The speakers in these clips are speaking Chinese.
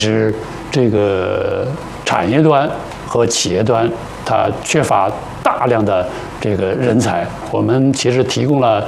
是这个产业端和企业端，它缺乏大量的这个人才。我们其实提供了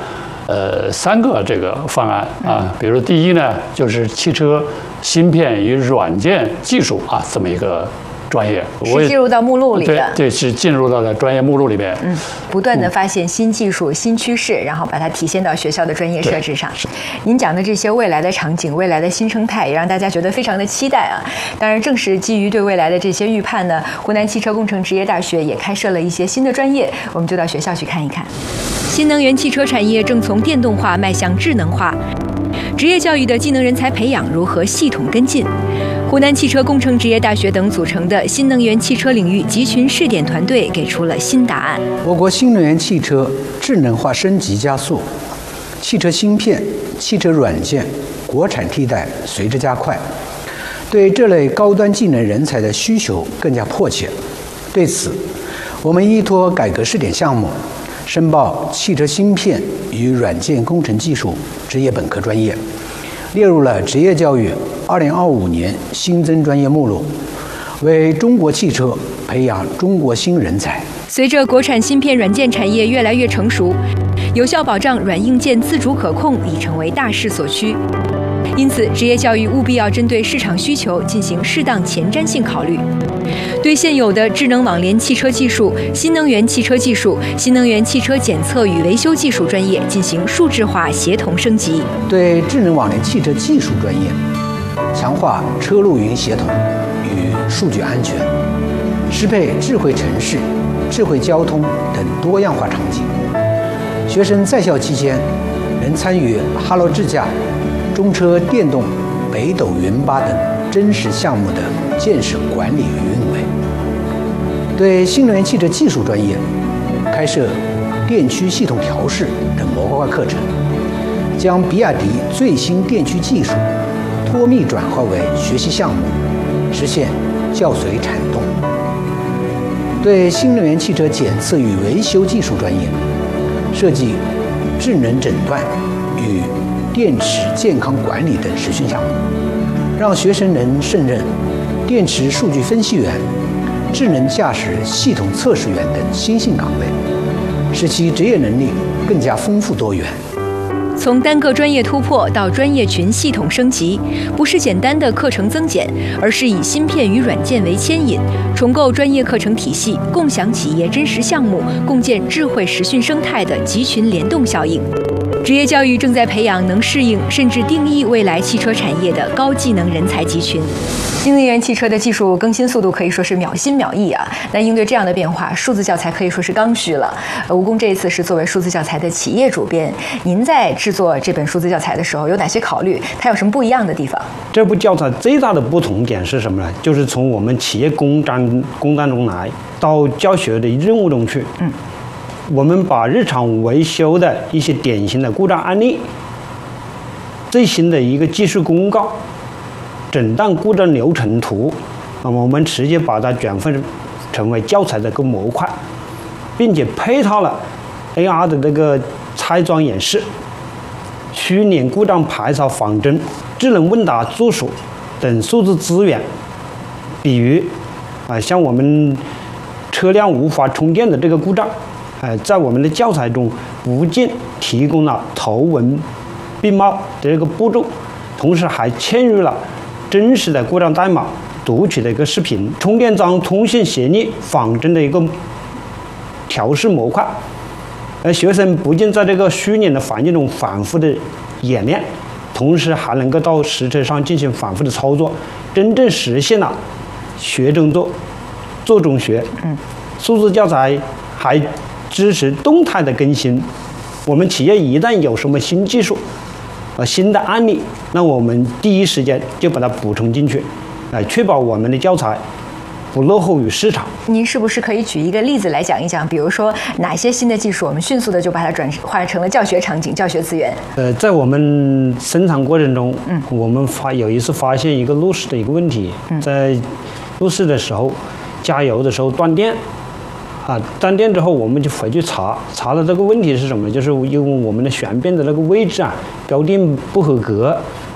3个这个方案啊，比如第一呢，就是汽车芯片与软件技术啊这么一个专业， 是进入到目录里的， 对，是进入到了专业目录里边。 不断的发现新技术、新趋势，然后把它体现到学校的专业设置上。您讲的这些未来的场景、未来的新生态，也让大家觉得非常的期待啊。当然，正是基于对未来的这些预判呢，湖南汽车工程职业大学也开设了一些新的专业，我们就到学校去看一看。新能源汽车产业正从电动化迈向智能化，职业教育的技能人才培养如何系统跟进？湖南汽车工程职业大学等组成的新能源汽车领域集群试点团队给出了新答案。 我国新能源汽车智能化升级加速，汽车芯片、汽车软件国产替代随之加快，对这类高端技能人才的需求更加迫切。对此，我们依托改革试点项目，申报汽车芯片与软件工程技术职业本科专业，列入了职业教育2025年新增专业目录，为中国汽车培养中国新人才。 随着国产芯片软件产业越来越成熟，有效保障软硬件自主可控已成为大势所趋。因此，职业教育务必要针对市场需求进行适当前瞻性考虑，对现有的智能网联汽车技术、新能源汽车技术、新能源汽车检测与维修技术专业进行数字化协同升级。 对智能网联汽车技术专业，强化车路云协同与数据安全，适配智慧城市、智慧交通等多样化场景。学生在校期间能参与哈罗智驾、中车电动、北斗云巴等真实项目的建设管理与运维。对新能源汽车技术专业，开设电驱系统调试等模块化课程，将比亚迪最新电驱技术脱密转化为学习项目，实现教随产动。对新能源汽车检测与维修技术专业，设计智能诊断与电池健康管理等实训项目，让学生能胜任电池数据分析员、智能驾驶系统测试员等新兴岗位，使其职业能力更加丰富多元。 从单个专业突破到专业群系统升级，不是简单的课程增减，而是以芯片与软件为牵引，重构专业课程体系，共享企业真实项目，共建智慧实训生态的集群联动效应。职业教育正在培养能适应甚至定义未来汽车产业的高技能人才集群。新能源汽车的技术更新速度可以说是秒新秒异啊！那应对这样的变化，数字教材可以说是刚需了。吴工这一次是作为数字教材的企业主编，您在制作这本数字教材的时候有哪些考虑？它有什么不一样的地方？ 这部教材最大的不同点是什么呢？就是从我们企业工当中来到教学的任务中去。我们把日常维修的一些典型的故障案例、最新的一个技术公告、诊断故障流程图，那么我们直接把它转换成为教材的一个模块，并且配套了 AR 的这个拆装演示、虚拟故障排查仿真、智能问答助手等数字资源。比如像我们车辆无法充电的这个故障，在我们的教材中不仅提供了图文并茂的这个步骤，同时还嵌入了真实的故障代码读取的一个视频、充电桩通信协议仿真的一个调试模块。学生不仅在这个虚拟的环境中反复的演练，同时还能够到实车上进行反复的操作，真正实现了学中做，做中学。数字教材还支持动态的更新，我们企业一旦有什么新技术、新的案例，那我们第一时间就把它补充进去，来确保我们的教材不落后于市场。 您是不是可以举一个例子来讲一讲？比如说哪些新的技术，我们迅速的就把它转化成了教学场景、教学资源？ 在我们生产过程中，我们有一次发现一个路试的一个问题，在路试的时候，加油的时候断电。断电之后，我们就回去查了这个问题是什么，就是因为我们的悬变的那个位置标定不合格，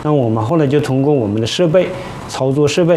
那我们后来就通过我们的设备、操作设备